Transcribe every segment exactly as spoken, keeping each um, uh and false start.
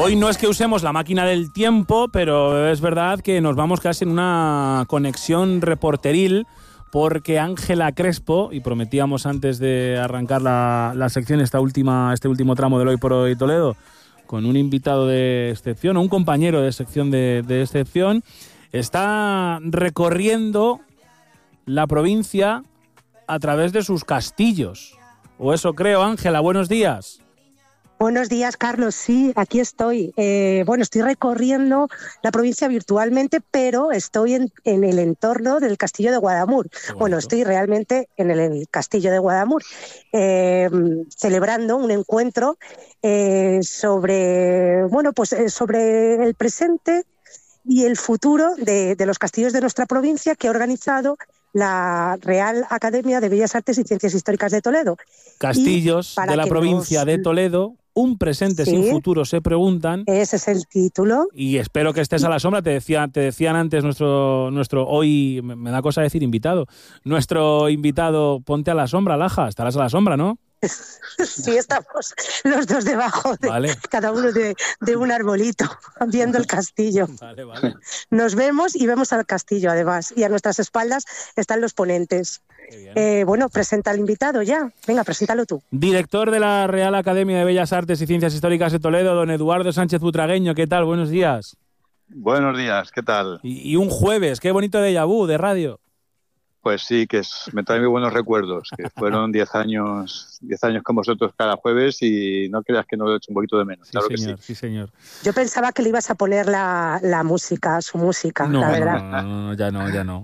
Hoy no es que usemos la máquina del tiempo, pero es verdad que nos vamos casi en una conexión reporteril, porque Ángela Crespo, y prometíamos antes de arrancar la, la sección, esta última, este último tramo del Hoy por Hoy Toledo, con un invitado de excepción, o un compañero de sección de, de excepción, está recorriendo la provincia a través de sus castillos. O eso creo. Ángela, buenos días. Buenos días, Carlos. Sí, aquí estoy. Eh, bueno, estoy recorriendo la provincia virtualmente, pero estoy en, en el entorno del castillo de Guadamur. Bueno, estoy realmente en el, en el castillo de Guadamur, eh, celebrando un encuentro eh, sobre, bueno, pues eh, sobre el presente y el futuro de, de los castillos de nuestra provincia, que ha organizado la Real Academia de Bellas Artes y Ciencias Históricas de Toledo. Castillos de la provincia nos... de Toledo, un presente sí, sin futuro, se preguntan. Ese es el título. Y espero que estés a la sombra. Te decía, te decían antes nuestro, nuestro hoy, me da cosa decir invitado, nuestro invitado, ponte a la sombra, Laja, estarás a la sombra, ¿no? Sí, estamos los dos debajo, de, vale. cada uno de, de un arbolito, viendo el castillo. Vale, vale. Nos vemos y vemos al castillo, además, y a nuestras espaldas están los ponentes. Eh, bueno, presenta al invitado ya. Venga, preséntalo tú. Director de la Real Academia de Bellas Artes y Ciencias Históricas de Toledo, don Eduardo Sánchez Butragueño. ¿Qué tal? Buenos días. Buenos días, ¿qué tal? Y, y un jueves, qué bonito déjà vu de radio. Pues sí, que es, me trae muy buenos recuerdos, que fueron diez años, diez años con vosotros cada jueves y no creas que no lo he hecho un poquito de menos. Sí, claro señor, que sí. sí, señor. Yo pensaba que le ibas a poner la, la música, su música, no, la verdad. No, no, no, ya no, ya no.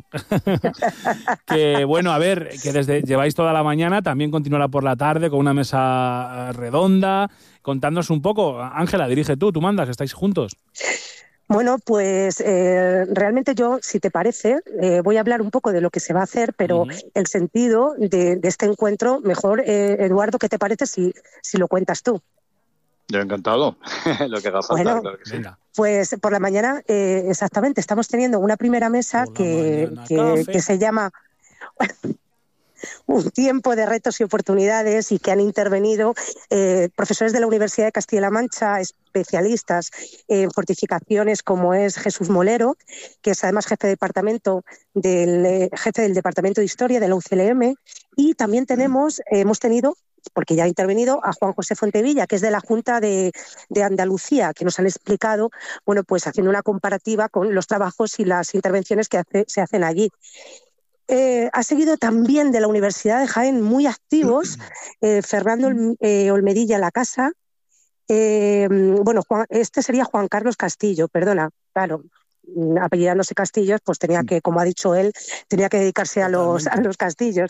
Que bueno, a ver, que desde lleváis toda la mañana, también continuará por la tarde con una mesa redonda, contándonos un poco. Ángela, dirige tú, tú mandas, que estáis juntos. Bueno, pues eh, realmente yo, si te parece, eh, voy a hablar un poco de lo que se va a hacer, pero uh-huh. el sentido de, de este encuentro, mejor, eh, Eduardo, ¿qué te parece si, si lo cuentas tú? Yo encantado, lo que haga falta, bueno, claro que sí. Pues por la mañana, eh, exactamente, estamos teniendo una primera mesa que, que, que se llama... un tiempo de retos y oportunidades, y que han intervenido eh, profesores de la Universidad de Castilla-La Mancha, especialistas en fortificaciones, como es Jesús Molero, que es además jefe de departamento del eh, jefe del Departamento de Historia de la U C L M, y también tenemos, eh, hemos tenido, porque ya ha intervenido, a Juan José Fontevilla, que es de la Junta de, de Andalucía, que nos han explicado, bueno, pues haciendo una comparativa con los trabajos y las intervenciones que hace, se hacen allí. Eh, ha seguido también de la Universidad de Jaén muy activos eh, Fernando eh, Olmedilla La Casa, eh, bueno, Juan, este sería Juan Carlos Castillo, perdona, claro, apellidándose Castillos, pues tenía que, como ha dicho él, tenía que dedicarse a los, a los castillos.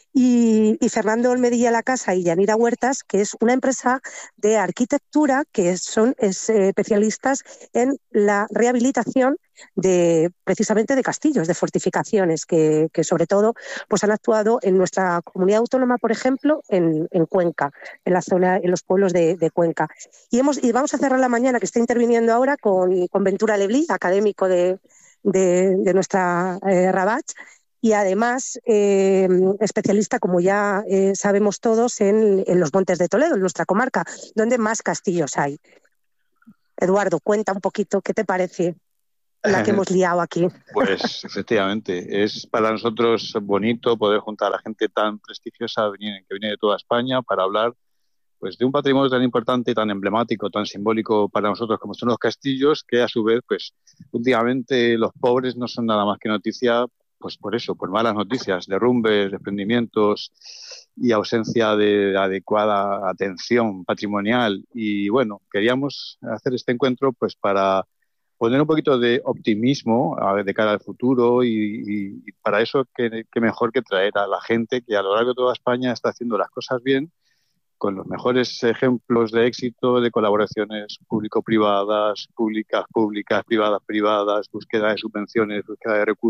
Y, y Fernando Olmedilla La Casa y Yanira Huertas, que es una empresa de arquitectura que son es, eh, especialistas en la rehabilitación de precisamente de castillos, de fortificaciones, que, que sobre todo pues han actuado en nuestra comunidad autónoma, por ejemplo, en, en Cuenca, en la zona, en los pueblos de, de Cuenca. Y hemos y vamos a cerrar la mañana, que está interviniendo ahora, con, con Ventura Leblí, académico de, de, de nuestra eh, Rabat, y además eh, especialista, como ya eh, sabemos todos, en, en los Montes de Toledo, en nuestra comarca, donde más castillos hay. Eduardo, cuenta un poquito, ¿qué te parece la que hemos liado aquí? Pues efectivamente, es para nosotros bonito poder juntar a la gente tan prestigiosa que viene de toda España para hablar pues de un patrimonio tan importante, tan emblemático, tan simbólico para nosotros como son los castillos, que a su vez, pues últimamente los pobres no son nada más que noticia, pues por eso, por malas noticias, derrumbes, desprendimientos y ausencia de adecuada atención patrimonial. Y bueno, queríamos hacer este encuentro pues para poner un poquito de optimismo de cara al futuro, y, y para eso qué mejor que traer a la gente que a lo largo de toda España está haciendo las cosas bien, con los mejores ejemplos de éxito de colaboraciones público-privadas, públicas, públicas, privadas, privadas, búsqueda de subvenciones, búsqueda de recursos.